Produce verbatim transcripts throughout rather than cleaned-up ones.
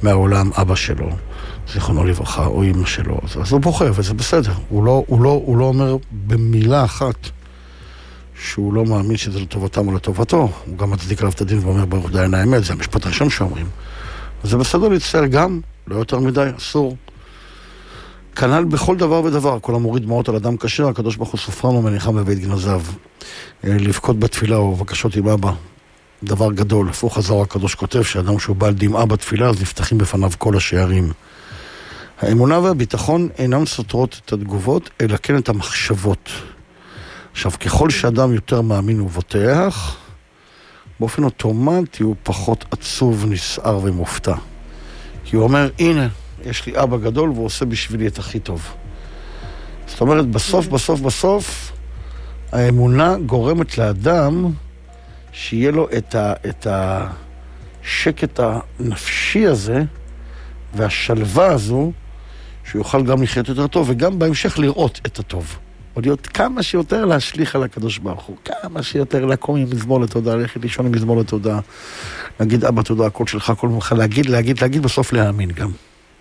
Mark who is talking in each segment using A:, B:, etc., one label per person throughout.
A: מהעולם אבא שלו, זיכרונו לברכה, או אמא שלו, אז הוא בוכה, וזה בסדר. הוא לא, הוא לא, הוא לא אומר במילה אחת שהוא לא מאמין שזה לטובתם או לטובתו. הוא גם מצדיק עליו את הדין ואומר ברוך דיין האמת, זה המשפט הראשון שאומרים. זה בסדר להצטער גם, לא יותר מדי, אסור. כנ"ל בכל דבר ודבר, כל המוריד דמעות על אדם קשה, הקדוש ברוך הוא סופרם ומניחם בבית גנזיו. לבכות בתפילה או בקשות עם אבא, דבר גדול. הפוך הזוהר הקדוש כותב שאדם שהוא בעל דמעה בתפילה, אז נפתחים בפניו כל השערים. האמונה והביטחון אינם סותרות את התגובות, אלא כן את המחשבות. עכשיו, ככל שאדם יותר מאמין ובוטח, באופן אוטומטי הוא פחות עצוב, נסער ומופתע. כי הוא אומר, הנה, יש לי אבא גדול והוא עושה בשבילי את הכי טוב. זאת אומרת, בסוף, בסוף, בסוף, האמונה גורמת לאדם שיהיה לו את, ה, את השקט הנפשי הזה והשלווה הזו, שהוא יוכל גם לחיות יותר טוב וגם בהמשך לראות את הטוב. או להיות כמה שיותר להשליך על הקדוש ברוך הוא, כמה שיותר לקום עם מזמור לתודה, ללכת לישון עם מזמור לתודה, להגיד אבא תודה, הכל שלך, הכל ממך, להגיד, להגיד, להגיד, בסוף להאמין גם.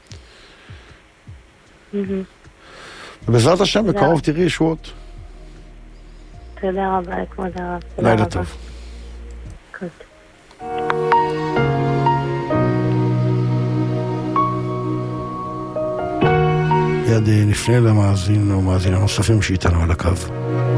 A: ובעזרת השם, בקרוב תראי ישועות.
B: תודה רבה, כבוד הרב.
A: לילה טוב. מיד נפנה למאזין או מאזין הנוספים שאיתנו על הקו.